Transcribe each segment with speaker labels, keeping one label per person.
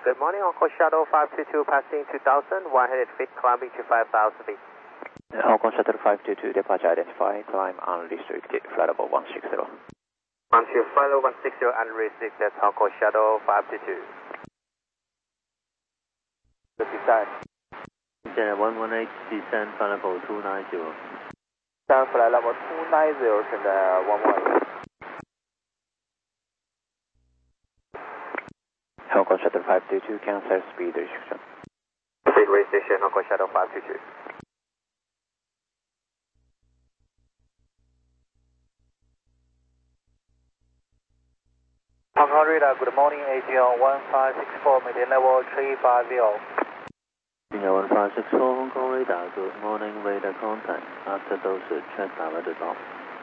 Speaker 1: Good morning, Hong Shuttle 522 passing 2,000, 100 feet, climbing to 5,000 feet.
Speaker 2: Hong Kong Shuttle 522, departure identified, climb unrestricted, flight level 160.
Speaker 1: On to flight level 160, unrestricted, Hong Kong Shuttle 522. Good descent.
Speaker 3: 118 descent, flight level 290.
Speaker 1: Descent flight level 290,现在118。
Speaker 2: Hong Kong Shuttle 522, cancel speed restriction.
Speaker 1: Speed restriction, Hong Kong Shuttle 522.
Speaker 4: Hong Kong radar, good morning, AGL 1564, maintain level 350.
Speaker 3: AGL 1564, Hong Kong radar, good morning, radar contact. After dosage, check diverted off.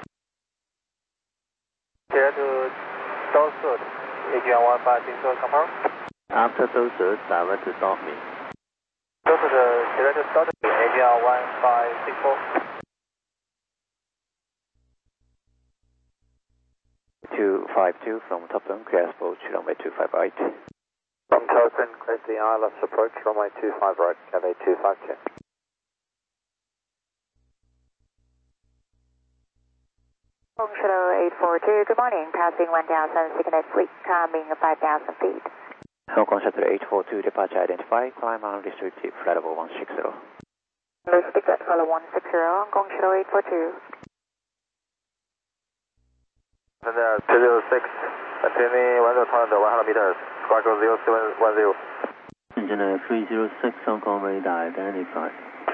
Speaker 4: Clear to dosage, AGL 1564, confirm.
Speaker 3: After dosage, diverted off me.
Speaker 4: Dosage, clear to dosage, AGL 1564.
Speaker 2: 252 from Topton, clear approach runway 25 right.
Speaker 1: From Topton, clear the ILS approach runway 25 right, Cathay 252.
Speaker 5: Hong Shuttle 842, good morning, passing 1,000, Signet Fleet, climbing 5,000 feet.
Speaker 2: Hong Kong Shuttle 842, departure identified, climb unrestricted, flight level 160.
Speaker 5: Restricted, follow 160, Hong Kong Shuttle 842.
Speaker 1: And 206, continue 1,100 meters, squawk 0710.
Speaker 3: Engineer 306, Hong Kong radar identified.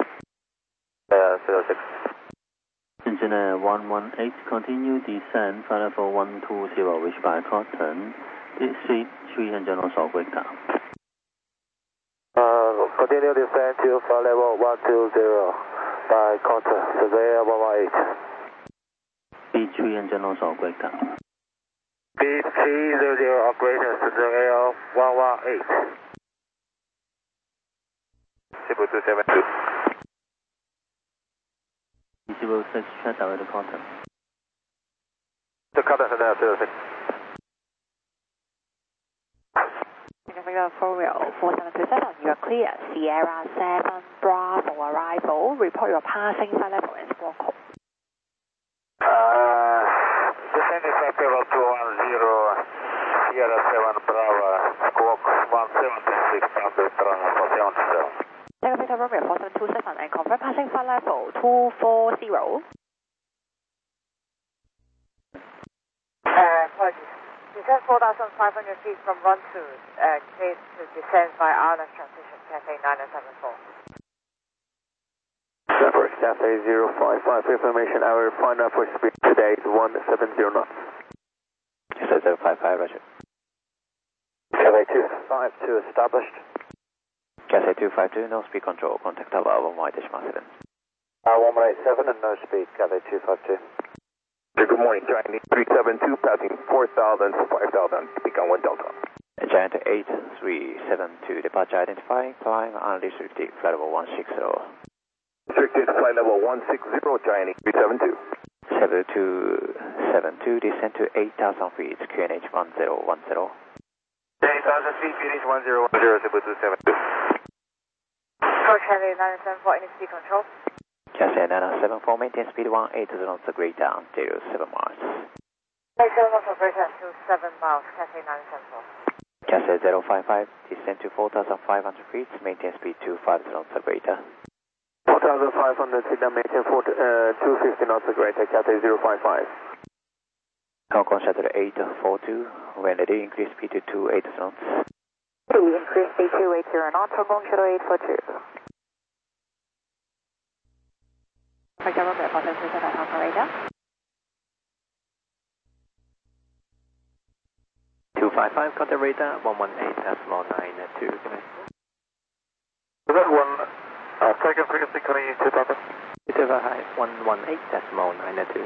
Speaker 1: 06.
Speaker 3: Engineer 118, continue descent, flight level 120, reach by Cotton. This street 300 knots of wake down.
Speaker 1: Continue descent to flight level 120 by Cotton, Surveyor 118.
Speaker 3: Speed 300 knots of wake down.
Speaker 1: Speed 300 or greater, Surveyor 118. Cebu 272.
Speaker 3: 06, check diverted Cotton.
Speaker 1: The Cotton, 06.
Speaker 5: For real, 4727, you are clear. Sierra 7 Bravo arrival. Report your passing flight level and squawk code.
Speaker 1: Descending flight level 210, Sierra 7 Bravo, squawk 176, under runway 477.
Speaker 5: Take a picture from your 4727 and confirm passing flight level 240. Apologies. Descend 4,500 feet from run to clear to descend by ILS transition, Cathay 974.
Speaker 1: Zephyr, Cathay 055, information, our final approach speed today is 170 knots.
Speaker 2: Cathay 055, roger.
Speaker 1: Cathay 252 established.
Speaker 2: Cathay 252, no speed control, contact tower 118.7.
Speaker 1: 187 and no speed, Cathay 252. Good morning, Giant 372, passing 4,000 to 5,000, speak on 1 Delta.
Speaker 2: Giant 8372, departure identified, climb unrestricted, flight level 160.
Speaker 1: Restricted flight level 160, Giant 372.
Speaker 2: 7272, descend to 8,000 feet, QNH 1010.
Speaker 1: 8,000 feet, QNH 1010, Cebu 272.
Speaker 5: Approach Cathay 974, any speed control?
Speaker 2: Cathay 974, maintain speed 180 knots, great down, 07 miles.
Speaker 5: 87 knots of greater to 7 miles, Cathay 974.
Speaker 2: Cathay 055, descend to 4,500 feet, maintain speed 250 knots, greater.
Speaker 1: 4,500 feet, maintain 250 knots, greater, Cathay 055.
Speaker 2: Hong Kong Shuttle 842, when ready, increase speed to 280 knots.
Speaker 5: Increase speed 280 knots, Hong Kong Shuttle 842. Picture from your 4727 Hong Kong radar.
Speaker 2: 255, contact radar, 118.92.
Speaker 1: Is that one, second frequency coming in 2,000?
Speaker 2: Receiver high, 118.92.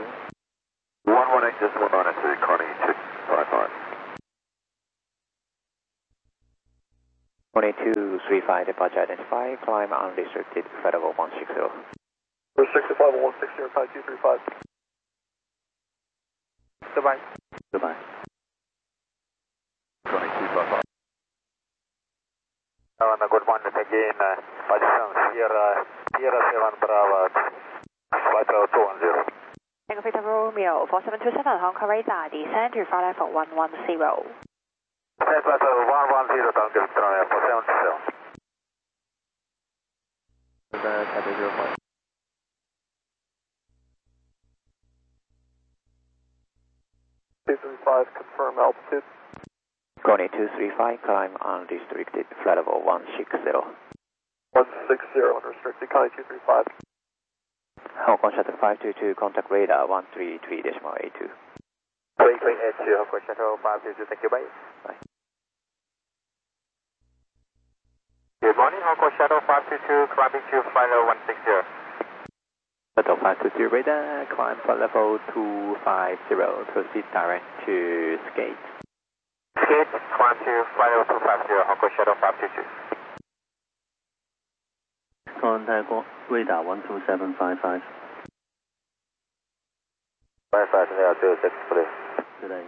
Speaker 1: 118.92, calling 255.
Speaker 2: 2235, departure identified, climb unrestricted, flight level 160.
Speaker 1: Restricted flight level 160, 5235. Goodbye.
Speaker 3: Goodbye.
Speaker 1: Good morning again. Position Sierra 7 Bravo. Flight level 210.
Speaker 5: Tango Victor Romeo 4727 Hong Kong radar, descend to flight level 110.
Speaker 1: Descend flight level 110, Tango Victor Romeo 4727.
Speaker 2: Cathay 05.
Speaker 1: Confirm altitude.
Speaker 2: Connie 235, climb unrestricted, flight level 160.
Speaker 1: 160, unrestricted, Connie 235.
Speaker 2: Hong Kong Shuttle 522, contact radar 133.82.
Speaker 1: 3382, Hong Kong Shuttle 522, thank you, bye.
Speaker 2: Bye.
Speaker 1: Good morning, Hong Kong Shuttle 522, climbing to flight level 160.
Speaker 2: Shuttle 522 radar, climb flight level 250, proceed direct to Skate.
Speaker 1: Skate, climb to flight level 250, Hong Kong Shuttle 522.
Speaker 3: Contact radar 12755.
Speaker 1: 5506, please.
Speaker 3: Today.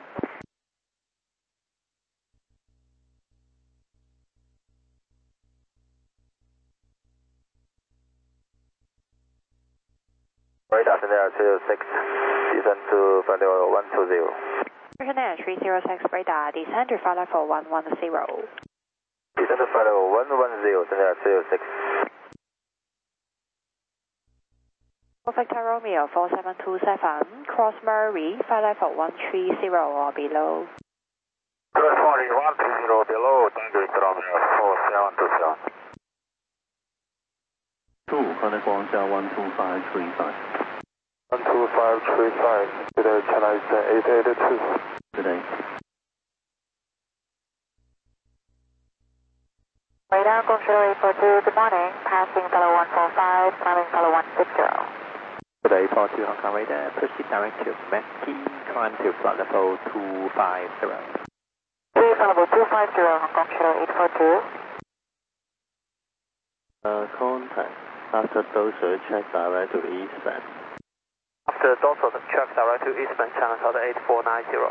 Speaker 1: Radar 306, descend to flight level 120.
Speaker 5: Virginia 306 radar, descend to flight level 110.
Speaker 1: Descend to flight level 110, 306.
Speaker 5: Victor Romeo 4727, cross Murray, flight level 130 or below.
Speaker 1: Cross Murray 130 below, Tango Victor Romeo 4727.
Speaker 3: 2, contact Guangzhou 12535.
Speaker 1: 12535, today China is 882.
Speaker 3: Today.
Speaker 5: Radar Gongshiro 842, good morning, passing fellow 145, climbing fellow 160.
Speaker 2: Today 42 Hong Kong radar, proceed direct to Mackie, climb to flight level 250.
Speaker 5: 3 fellow 250, Hong Kong Shiro 842.
Speaker 3: Contact. After dorsal, check direct to eastbound.
Speaker 4: After dorsal, check direct to eastbound channel South 8490.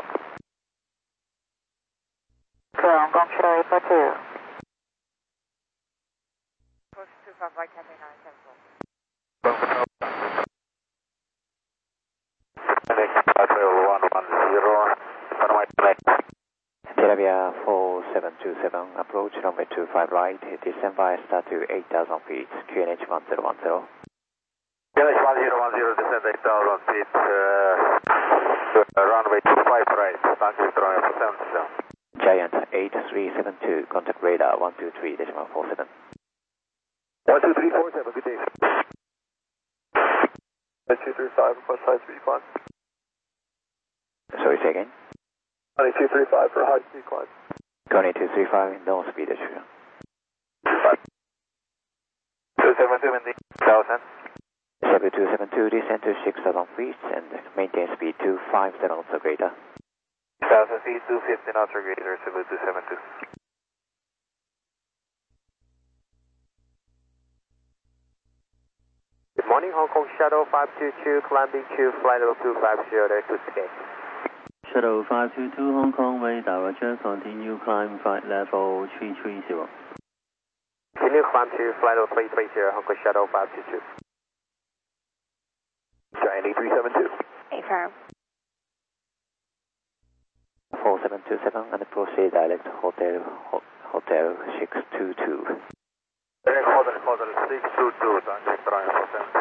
Speaker 5: Clear Hong Kong Shiro 842. Course 25 right, Cathay 974.
Speaker 2: Telavia 4727, approach runway 25 right, descend via start to 8,000 feet, QNH 1010.
Speaker 1: QNH 1010, descend 8,000 feet, runway 25 right, Tango Victor Romeo 4727.
Speaker 2: Giant 8372, contact radar 123.47.
Speaker 1: 12347, good day. 235, request high speed climb.
Speaker 2: Sorry, say again?
Speaker 1: 235 for high speed climb.
Speaker 2: Connie 235, no speed issue.
Speaker 1: 272, Mindy, 1000.
Speaker 2: 7272, descend to 6,000 feet and maintain speed 250 knots or greater.
Speaker 1: 1000 feet, 250 knots or greater, 7272. Good morning, Hong Kong Shuttle 522, climbing to flight level 250, there to Skate.
Speaker 3: Shuttle 522 Hong Kong radar, Roger, continue climb flight level 330.
Speaker 1: Continue climb to flight level 330, Hong Kong Shuttle 522. Giant 8372.
Speaker 5: Affirm.
Speaker 2: 4727 and proceed direct Hotel 622.
Speaker 1: Direct Hotel 622, Tango Victor Romeo 4727.